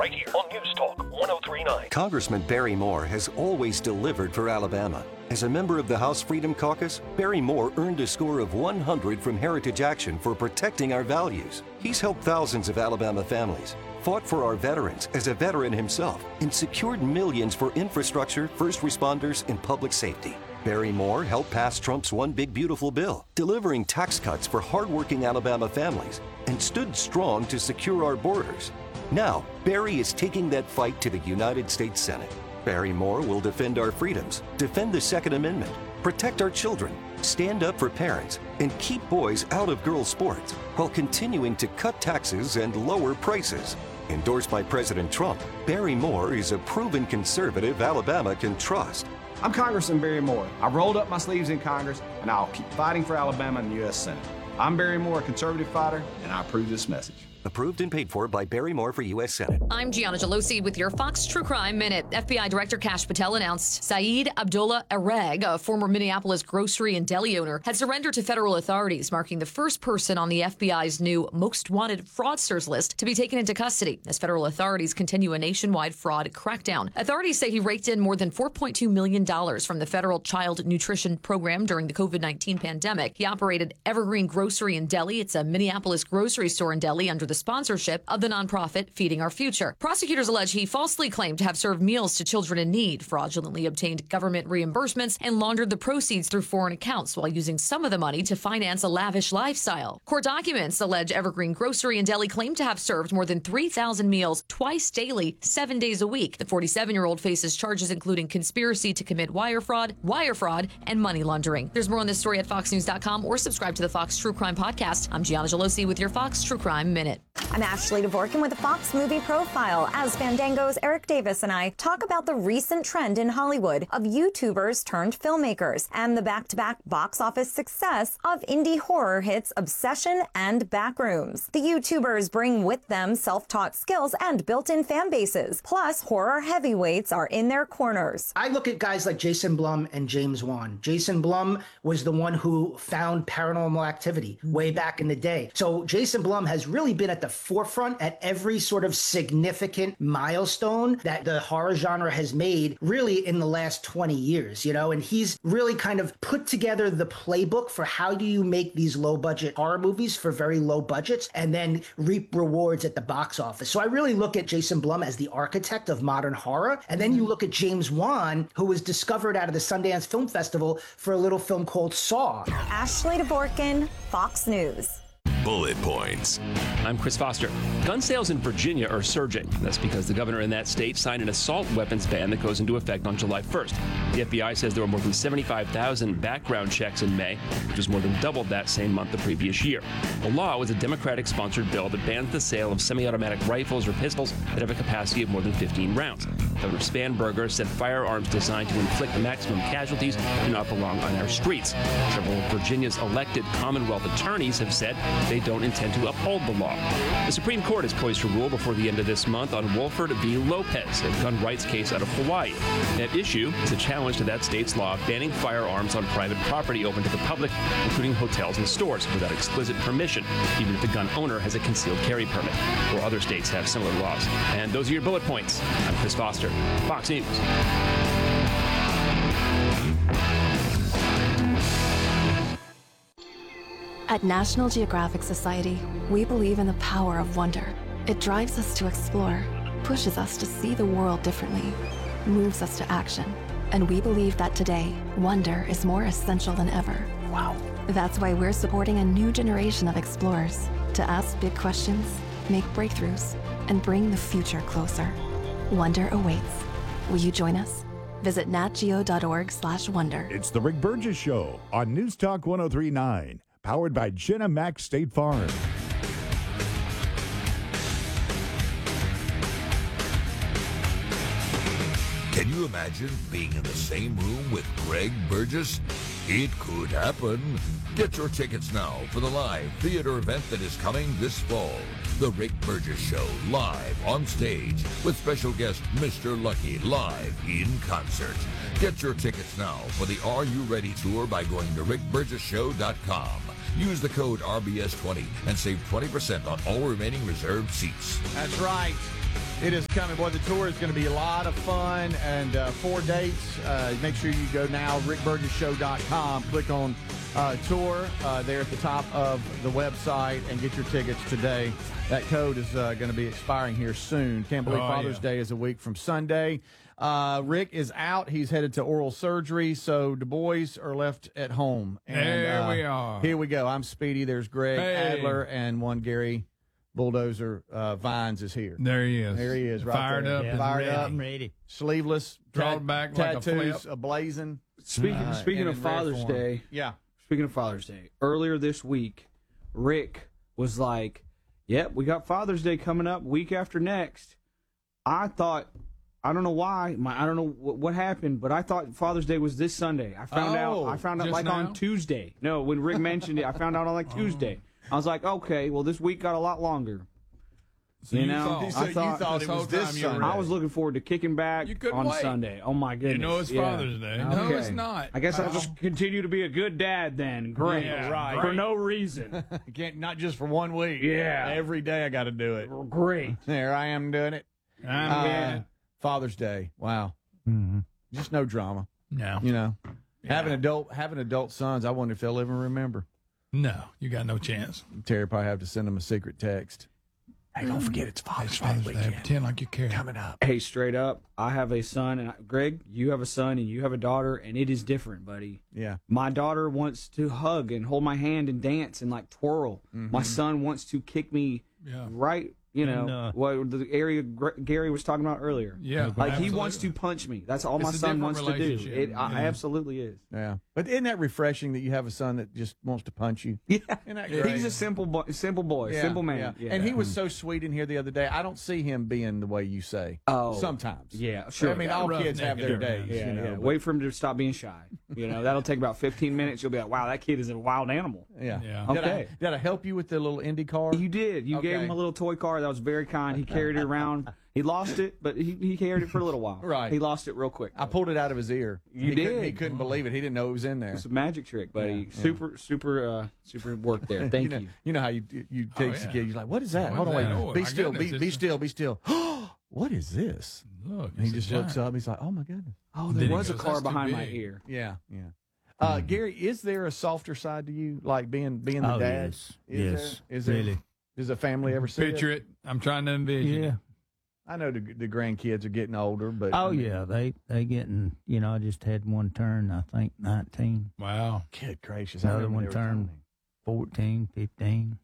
right here on News Talk 1039. Congressman Barry Moore has always delivered for Alabama. As a member of the House Freedom Caucus, Barry Moore earned a score of 100 from Heritage Action for protecting our values. He's helped thousands of Alabama families, fought for our veterans as a veteran himself, and secured millions for infrastructure, first responders, and public safety. Barry Moore helped pass Trump's One Big Beautiful Bill, delivering tax cuts for hardworking Alabama families, and stood strong to secure our borders. Now, Barry is taking that fight to the United States Senate. Barry Moore will defend our freedoms, defend the Second Amendment, protect our children, stand up for parents, and keep boys out of girls' sports, while continuing to cut taxes and lower prices. Endorsed by President Trump, Barry Moore is a proven conservative Alabama can trust. I'm Congressman Barry Moore. I rolled up my sleeves in Congress, and I'll keep fighting for Alabama in the U.S. Senate. I'm Barry Moore, a conservative fighter, and I approve this message. Approved and paid for by Barry Moore for U.S. Senate. I'm Gianna Gelosi with your Fox True Crime Minute. FBI Director Kash Patel announced Saeed Abdullah Areg, a former Minneapolis grocery and deli owner, had surrendered to federal authorities, marking the first person on the FBI's new Most Wanted Fraudsters list to be taken into custody as federal authorities continue a nationwide fraud crackdown. Authorities say he raked in more than $4.2 million from the federal child nutrition program during the COVID-19 pandemic. He operated Evergreen Grocery and Deli. It's a Minneapolis grocery store and deli under the sponsorship of the nonprofit Feeding Our Future. Prosecutors allege he falsely claimed to have served meals to children in need, fraudulently obtained government reimbursements, and laundered the proceeds through foreign accounts while using some of the money to finance a lavish lifestyle. Court documents allege Evergreen Grocery and Deli claimed to have served more than 3,000 meals twice daily, 7 days a week. The 47-year-old faces charges including conspiracy to commit wire fraud, and money laundering. There's more on this story at foxnews.com or subscribe to the Fox True Crime Podcast. I'm Gianna Gelosi with your Fox True Crime Minute. I'm Ashley Dvorkin with a Fox Movie Profile as Fandango's Eric Davis and I talk about the recent trend in Hollywood of YouTubers turned filmmakers and the back-to-back box office success of indie horror hits Obsession and Backrooms. The YouTubers bring with them self-taught skills and built-in fan bases. Plus, horror heavyweights are in their corners. I look at guys like Jason Blum and James Wan. Jason Blum was the one who found Paranormal Activity way back in the day. So Jason Blum has really been at the forefront at every sort of significant milestone that the horror genre has made really in the last 20 years, and he's really kind of put together the playbook for how do you make these low budget horror movies for very low budgets and then reap rewards at the box office. So I really look at Jason Blum as the architect of modern horror. And then you look at James Wan, who was discovered out of the Sundance Film Festival for a little film called Saw. Ashley Dvorkin, Fox News. Bullet points. I'm Chris Foster. Gun sales in Virginia are surging. That's because the governor in that state signed an assault weapons ban that goes into effect on July 1st. The FBI says there were more than 75,000 background checks in May, which is more than double that same month the previous year. The law was a Democratic-sponsored bill that bans the sale of semi-automatic rifles or pistols that have a capacity of more than 15 rounds. Governor Spanberger said firearms designed to inflict maximum casualties do not belong on our streets. Several of Virginia's elected Commonwealth attorneys have said they don't intend to uphold the law. The Supreme Court is poised to rule before the end of this month on Wolford v. Lopez, a gun rights case out of Hawaii. That issue is a challenge to that state's law banning firearms on private property open to the public, including hotels and stores, without explicit permission, even if the gun owner has a concealed carry permit, or other states have similar laws. And those are your bullet points. I'm Chris Foster, Fox News. At National Geographic Society, we believe in the power of wonder. It drives us to explore, pushes us to see the world differently, moves us to action. And we believe that today, wonder is more essential than ever. Wow. That's why we're supporting a new generation of explorers to ask big questions, make breakthroughs, and bring the future closer. Wonder awaits. Will you join us? Visit natgeo.org/wonder. It's the Rick Burgess Show on News Talk 1039. Powered by Jenna Mack State Farm. Can you imagine being in the same room with Greg Burgess? It could happen. Get your tickets now for the live theater event that is coming this fall. The Rick Burgess Show, live on stage with special guest Mr. Lucky, live in concert. Get your tickets now for the Are You Ready tour by going to rickburgessshow.com. Use the code RBS20 and save 20% on all remaining reserved seats. That's right. It is coming. Boy, the tour is going to be a lot of fun, and 4 dates. Make sure you go now, rickburgesshow.com. Click on tour there at the top of the website and get your tickets today. That code is going to be expiring here soon. Can't believe Father's Day is a week from Sunday. Rick is out. He's headed to oral surgery, so the boys are left at home. And, there we are. Here we go. I'm Speedy. There's Greg Adler, and one Gary Bulldozer Vines is here. There he is. There he is. Right Fired there. up. Yeah, fired ready. up. I'm ready. Sleeveless. Drawn back like a tattoos flip. ablazing. Speaking of Father's Day. Yeah. Speaking of Father's Day, earlier this week, Rick was like, "Yep, we got Father's Day coming up week after next." I thought, I don't know why, I don't know what happened, but I thought Father's Day was this Sunday. I found out like now? on Tuesday. No, when Rick mentioned it, I found out on like Tuesday. I was like, okay, well, this week got a lot longer. So you thought, you thought it was this Sunday. I was looking forward to kicking back on wait. Sunday. Oh my goodness! You know it's Father's Day. No, Okay. it's not. I guess I'll just continue to be a good dad then. Great, Yeah, right. For no reason. Not just for 1 week. Yeah. Every day I got to do it. Great. There I am doing it. Father's Day. Wow. Mm-hmm. Just no drama. No. You know, having adult sons, I wonder if they'll even remember. No, you got no chance. Terry probably have to send them a secret text. Hey, don't forget it's Father's Day weekend. Pretend like you care. Coming up. Hey, straight up, I have a son, and Greg, you have a son, and you have a daughter, and it is different, buddy. Yeah. My daughter wants to hug and hold my hand and dance and like twirl. My son wants to kick me right. You know, what the area Gary was talking about earlier. Yeah. Like absolutely. he wants to punch me. That's all It's my a son different wants to do. relationship. It Yeah. absolutely is. Yeah. But isn't that refreshing that you have a son that just wants to punch you? Yeah. Isn't that great? He's a simple boy, Yeah, simple man. yeah. And he was so sweet in here the other day. I don't see him being the way you say. Oh. Sometimes. Yeah, sure. I mean, all kids have their days. Yeah, you know, yeah. but- Wait for him to stop being shy. You know, that'll take about 15 minutes. You'll be like, wow, that kid is a wild animal. Yeah. Yeah. Okay. Did I help you with the little Indy car? You did. You gave him a little toy car. That was very kind. He carried it around. He lost it, but he carried it for a little while. Right. He lost it real quick. I pulled it out of his ear. You He did. couldn't believe it. He didn't know it was in there. It's a magic trick, buddy. Yeah. Super work there. Thank you. You know how you teach the kid. You're like, what is that? What Hold is on, that? wait. Oh, Be my still. goodness, Be it's still. Be still. What is this? Look, And he it's a just looks giant. up. He's like, oh my goodness. Oh, Then there he was a goes, car "That's too behind my big." ear. Yeah. Yeah. Gary, is there a softer side to you, like being the dad? Is there? Really. Does the family ever see Picture it. I'm trying to envision Yeah. it. I know the grandkids are getting older, but Oh yeah, they getting. You know, I just had one turn. I think 19. Wow. Good gracious! I Another remember one they were turned telling me. 14, 15.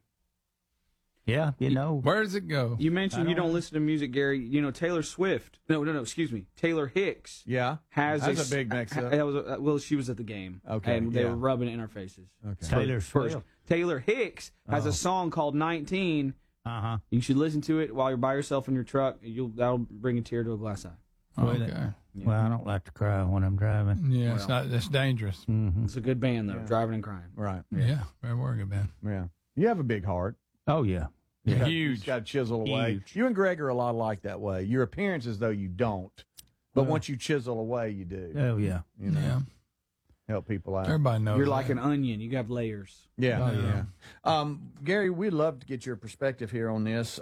Yeah, you know. Where does it go? You mentioned I you don't don't know. listen to music, Gary. You know Taylor Swift. No, excuse me. Taylor Hicks Yeah, has that's a big mix-up. That was well, she was at the game. Okay, and they yeah. were rubbing it in our faces. Okay. Taylor First, Swift. Taylor Hicks has Oh. a song called 19. You should listen to it while you're by yourself in your truck. That'll bring a tear to a glass eye. Okay. Well, I don't like to cry when I'm driving. Yeah, it's not. That's dangerous. Mm-hmm. It's a good band though, driving and crying. Right. Yeah. Very worried, man. Yeah. You have a big heart. Oh yeah. You got- Huge. You just got to chisel away. Huge. You and Greg are a lot alike that way. Your appearance is though you don't, but Well- once you chisel away, you do. Oh yeah. You know, Yeah. help people out. Everybody knows. You're like that. an onion. You have layers. Yeah, Oh, yeah. yeah. Gary, we'd love to get your perspective here on this.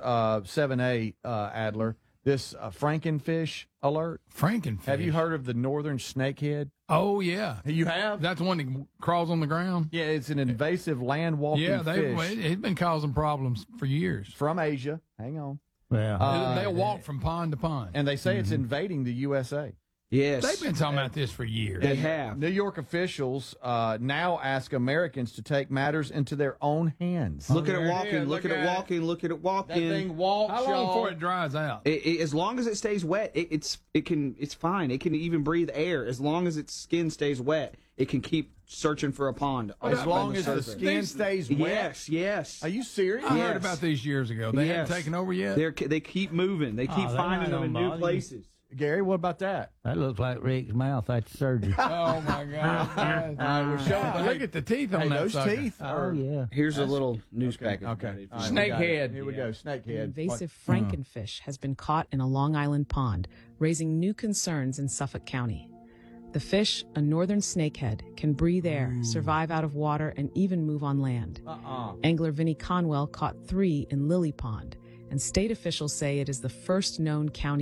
7A Adler, this Frankenfish alert. Frankenfish. Have you heard of the northern snakehead? Oh yeah. You have? That's the one that crawls on the ground. Yeah, it's an invasive land walking Yeah, fish it's been causing problems for years. from Asia. Hang on. Well, They'll walk from pond to pond. And they say it's invading the USA. Yes. They've been talking about this for years. They have. New York officials now ask Americans to take matters into their own hands. Look at there it it walking. is. Look Look at it at it. walking. Look at it walking. That thing walks, How long y'all. before it dries out? As long as it stays wet, it's fine. It can even breathe air. As long as its skin stays wet, it can keep searching for a pond. As long as the surface. skin stays wet? Yes. Are you serious? I Yes. heard about these years ago. They haven't taken over yet. They keep moving. They keep they're finding not them in gonna new bother you. places. Gary, what about that? that looks like Rick's mouth after surgery. Oh my God! we're showing- Look at the teeth on Hey, that those sucker. teeth. Oh yeah. Here's a little news package. Okay. All right, Snakehead. Here we go. An Snakehead. invasive frankenfish has been caught in a Long Island pond, raising new concerns in Suffolk County. The fish, a northern snakehead, can breathe air, survive out of water, and even move on land. Angler Vinnie Conwell caught 3 in Lily Pond, and state officials say it is the first known county